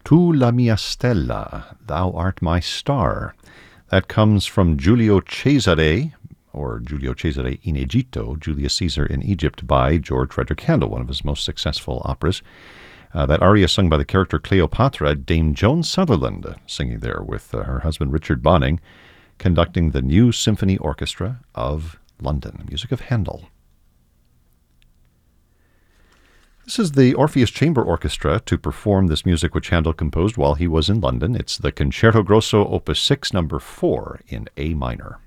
Tu la mia stella, thou art my star. That comes from Giulio Cesare, or Giulio Cesare in Egitto, Julius Caesar in Egypt, by George Frederick Handel, one of his most successful operas. That aria sung by the character Cleopatra, Dame Joan Sutherland, singing there with her husband Richard Bonning, conducting the New Symphony Orchestra of London, music of Handel. This is the Orpheus Chamber Orchestra to perform this music which Handel composed while he was in London. It's the Concerto Grosso Opus 6, number 4 in A minor.